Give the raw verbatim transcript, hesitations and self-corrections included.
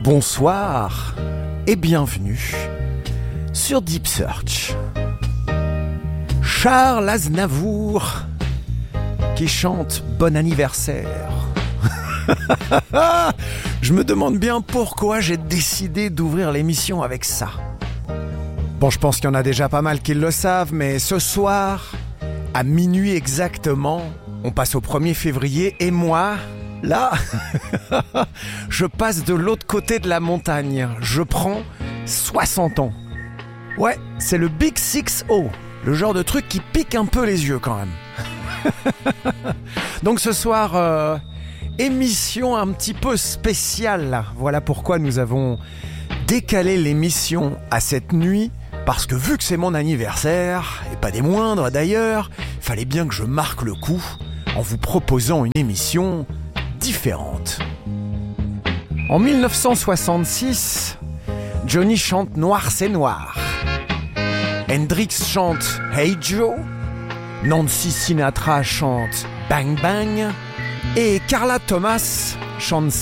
Bonsoir et bienvenue sur Deep Search. Charles Aznavour qui chante Bon anniversaire. Je me demande bien pourquoi j'ai décidé d'ouvrir l'émission avec ça. Bon, je pense qu'il y en a déjà pas mal qui le savent, mais ce soir, à minuit exactement, on passe au premier février et moi, là, je passe de l'autre côté de la montagne. Je prends soixante ans. Ouais, c'est le Big Six O, le genre de truc qui pique un peu les yeux quand même. Donc ce soir, euh, émission un petit peu spéciale. Voilà pourquoi nous avons décalé l'émission à cette nuit. Parce que vu que c'est mon anniversaire, et pas des moindres d'ailleurs, il fallait bien que je marque le coup en vous proposant une émission différente. En dix-neuf cent soixante-six, Johnny chante Noir c'est noir. Hendrix chante Hey Joe. Nancy Sinatra chante Bang Bang. Et Carla Thomas chante